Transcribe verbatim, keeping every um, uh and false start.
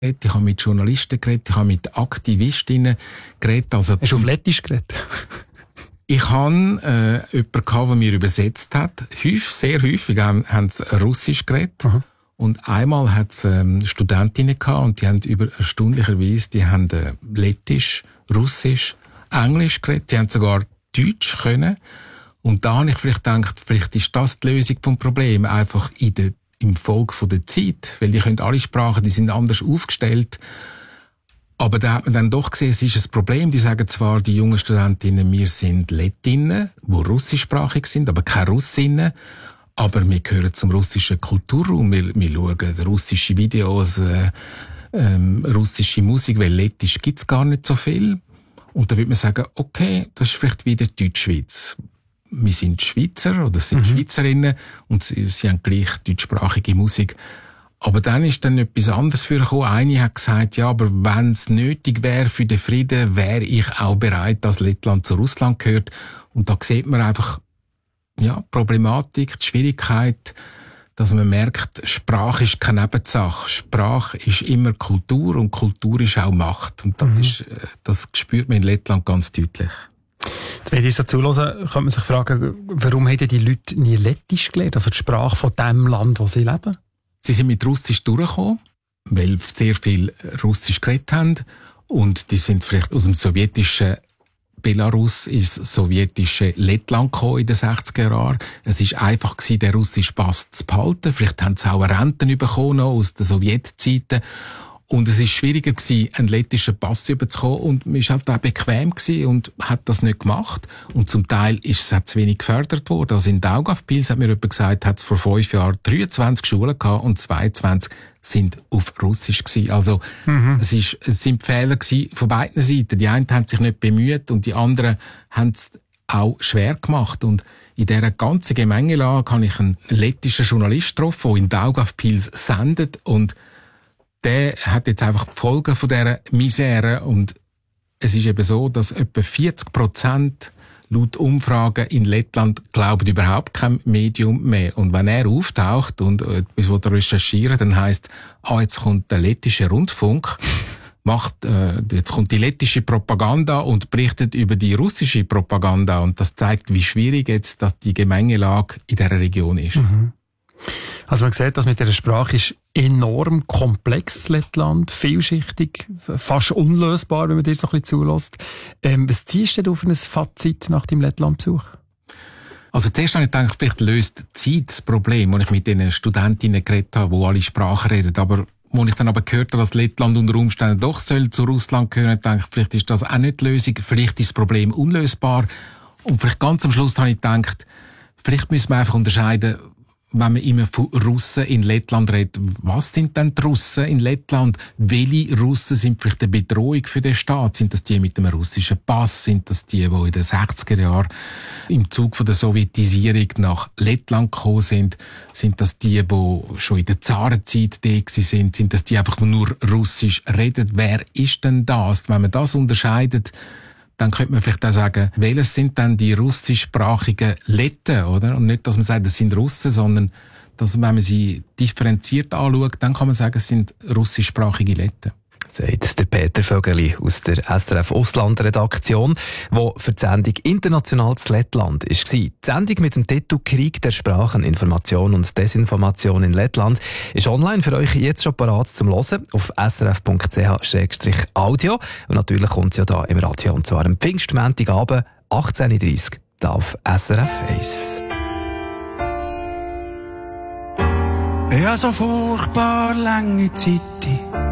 ich habe mit Journalisten geredet, ich habe mit Aktivistinnen geredet. Also Hast du auf Lettisch geredet? Ich hatte äh, jemanden, der mir übersetzt hat. Häufig, sehr häufig haben, haben sie Russisch geredet. Aha. Und einmal hat es ähm, Studentinnen gehabt und die haben über erstaunlicherweise, die haben äh, Lettisch, Russisch, Englisch geredet. Sie haben sogar Deutsch können. Und da habe ich vielleicht gedacht, vielleicht ist das die Lösung des Problems, einfach in der, im Folge von der Zeit. Weil die können alle Sprachen, die sind anders aufgestellt. Aber da hat man dann doch gesehen, es ist ein Problem. Die sagen zwar, die jungen Studentinnen, wir sind Lettinnen, die russischsprachig sind, aber keine Russinnen. Aber wir gehören zum russischen Kulturraum. Wir, wir schauen russische Videos, äh, ähm, russische Musik, weil Lettisch gibt's gar nicht so viel. Und da würde man sagen, okay, das ist vielleicht wieder Deutschschweiz. Wir sind Schweizer oder sind mhm. Schweizerinnen und sie, sie haben gleich deutschsprachige Musik. Aber dann ist dann etwas anderes vorgekommen. Eine hat gesagt, ja, aber wenn es nötig wäre für den Frieden, wäre ich auch bereit, dass Lettland zu Russland gehört. Und da sieht man einfach, ja, Problematik, die Schwierigkeit, dass man merkt, Sprache ist keine Nebensache. Sprache ist immer Kultur und Kultur ist auch Macht. Und das mhm. ist, das spürt man in Lettland ganz deutlich. Wenn ich so zuhöre, könnte man sich fragen, warum haben die Leute nie Lettisch gelernt? Also die Sprache von dem Land, wo sie leben? Sie sind mit Russisch durchgekommen, weil sehr viel Russisch geredet haben. Und die sind vielleicht aus dem sowjetischen Belarus ins sowjetische Lettland gekommen in den sechziger Jahren. Es war einfach gewesen, den russischen Pass zu behalten. Vielleicht haben sie auch Renten bekommen aus den Sowjetzeiten. Und es war schwieriger gewesen, einen lettischen Pass überzukommen. Und man war halt auch bequem gewesen und hat das nicht gemacht. Und zum Teil ist es auch zu wenig gefördert worden. Also in Daugavpils hat mir jemand gesagt, hat es vor fünf Jahren dreiundzwanzig Schulen gehabt und zweiundzwanzig sind auf Russisch gewesen. Also, mhm. es, ist, es sind Fehler gewesen von beiden Seiten. Die einen haben sich nicht bemüht und die anderen haben es auch schwer gemacht. Und in dieser ganzen Gemengelage habe ich einen lettischen Journalist getroffen, der in Daugavpils sendet und der hat jetzt einfach die Folgen von dieser Misere und es ist eben so, dass etwa vierzig Prozent laut Umfragen in Lettland glauben überhaupt kein Medium mehr. Und wenn er auftaucht und etwas recherchieren, dann heisst, ah, jetzt kommt der lettische Rundfunk, macht, äh, jetzt kommt die lettische Propaganda und berichtet über die russische Propaganda. Und das zeigt, wie schwierig jetzt dass die Gemengelage in dieser Region ist. Mhm. Also man sieht, dass mit dieser Sprache ist enorm komplex, das Lettland, vielschichtig, fast unlösbar, wenn man dir so ein bisschen zulässt. Ähm, was ziehst du denn auf ein Fazit nach deinem Lettland-Besuch? Also zuerst habe ich gedacht, vielleicht löst die Zeit das Problem, als ich mit den Studentinnen geredet habe, die alle Sprachen reden. Aber als ich dann aber gehört habe, dass Lettland unter Umständen doch soll zu Russland gehören, dachte ich, vielleicht ist das auch nicht die Lösung, vielleicht ist das Problem unlösbar. Und vielleicht ganz am Schluss habe ich gedacht, vielleicht müssen wir einfach unterscheiden, wenn man immer von Russen in Lettland redet, was sind denn die Russen in Lettland? Welche Russen sind vielleicht eine Bedrohung für den Staat? Sind das die mit einem russischen Pass? Sind das die, die in den sechziger Jahren im Zug von der Sowjetisierung nach Lettland gekommen sind? Sind das die, die schon in der Zarenzeit da sind? Sind das die einfach, die nur Russisch reden? Wer ist denn das? Wenn man das unterscheidet, dann könnte man vielleicht auch sagen, welches sind denn die russischsprachigen Letten, oder? Und nicht, dass man sagt, das sind Russen, sondern, dass, wenn man sie differenziert anschaut, dann kann man sagen, es sind russischsprachige Letten. Sagt der Peter Vögeli aus der S R F-Ausland-Redaktion, der für die Sendung «Internationales Lettland» war. Die Sendung mit dem Titel «Krieg der Sprachen, Information und Desinformation in Lettland» ist online für euch jetzt schon parat zum Hören auf s r f punkt c h slash audio. Und natürlich kommt es ja da im Radio, und zwar am Pfingstmontagabend, achtzehn Uhr dreißig, da auf S R F eins. Ich habe so furchtbar lange Zeit